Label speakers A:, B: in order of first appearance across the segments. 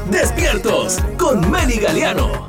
A: Despiertos con Meli Galeano.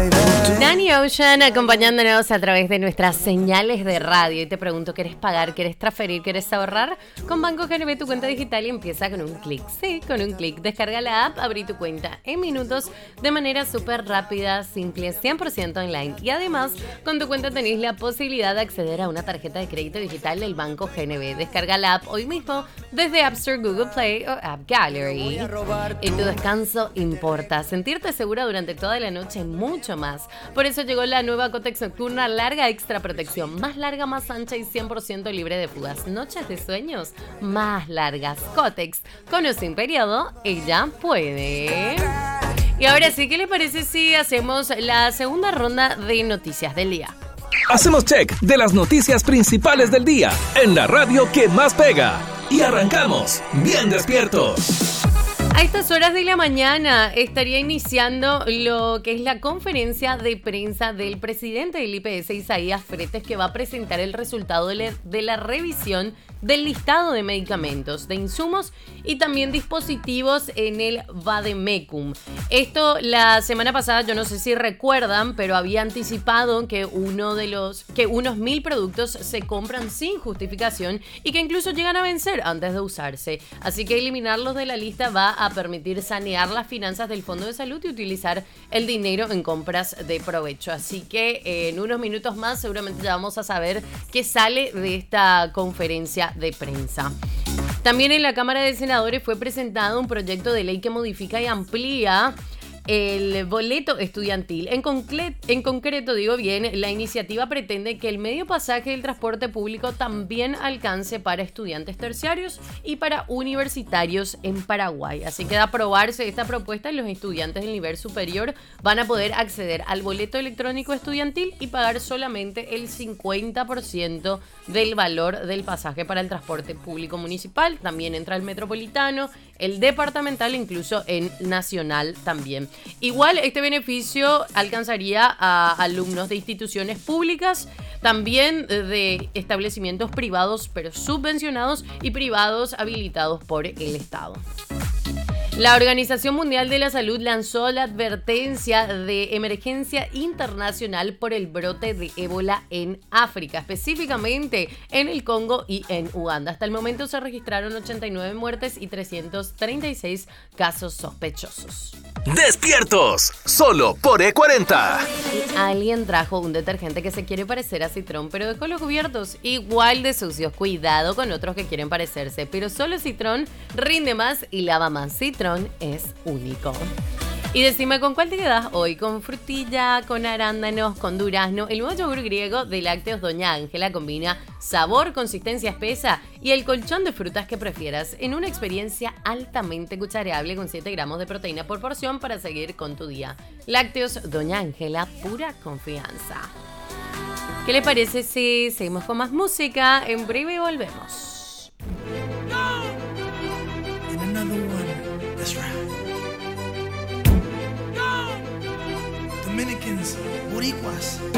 B: Danny Ocean acompañándonos a través de nuestras señales de radio. Y te pregunto, ¿quieres pagar, quieres transferir, quieres ahorrar? Con Banco GNB tu cuenta digital y empieza con un clic. Sí, con un clic. Descarga la app, abrí tu cuenta en minutos de manera súper rápida, simple, 100% online. Y además, con tu cuenta tenés la posibilidad de acceder a una tarjeta de crédito digital del Banco GNB. Descarga la app hoy mismo desde App Store, Google Play o App Gallery. Y tu descanso importa. Sentirte segura durante toda la noche, mucho más. Por eso llegó la nueva Kotex Nocturna Larga Extra Protección. Más larga, más ancha y 100% libre de fugas. Noches de sueños más largas. Kotex, con o sin periodo, ella puede. Y ahora sí, ¿qué les parece si hacemos la segunda ronda de noticias del día?
A: Hacemos check de las noticias principales del día en la radio que más pega. Y arrancamos bien despiertos.
B: A estas horas de la mañana estaría iniciando lo que es la conferencia de prensa del presidente del IPS, Isaías Fretes, que va a presentar el resultado de la revisión del listado de medicamentos, de insumos y también dispositivos en el Vademecum. Esto la semana pasada, yo no sé si recuerdan, pero había anticipado que unos 1000 productos se compran sin justificación y que incluso llegan a vencer antes de usarse. Así que eliminarlos de la lista va a permitir sanear las finanzas del Fondo de Salud y utilizar el dinero en compras de provecho. Así que en unos minutos más seguramente ya vamos a saber qué sale de esta conferencia de prensa. También en la Cámara de Senadores fue presentado un proyecto de ley que modifica y amplía el boleto estudiantil. En concreto, la iniciativa pretende que el medio pasaje del transporte público también alcance para estudiantes terciarios y para universitarios en Paraguay. Así que de aprobarse esta propuesta, los estudiantes del nivel superior van a poder acceder al boleto electrónico estudiantil y pagar solamente el 50% del valor del pasaje para el transporte público municipal. También entra el metropolitano, el departamental, incluso en nacional también. Igual este beneficio alcanzaría a alumnos de instituciones públicas, también de establecimientos privados pero subvencionados y privados habilitados por el Estado. La Organización Mundial de la Salud lanzó la advertencia de emergencia internacional por el brote de ébola en África, específicamente en el Congo y en Uganda. Hasta el momento se registraron 89 muertes y 336 casos sospechosos.
A: Despiertos, solo por E40.
B: Alguien trajo un detergente que se quiere parecer a Citrón, pero dejó los cubiertos igual de sucios. Cuidado con otros que quieren parecerse, pero solo Citrón rinde más y lava más. Citrón es único. Y decime, ¿con cuál te quedas hoy? ¿Con frutilla, con arándanos, con durazno? El nuevo yogur griego de lácteos Doña Ángela combina sabor, consistencia espesa y el colchón de frutas que prefieras en una experiencia altamente cuchareable con 7 gramos de proteína por porción para seguir con tu día. Lácteos Doña Ángela, pura confianza. ¿Qué les parece si seguimos con más música? En breve volvemos.
C: Dominicans, Boricuas.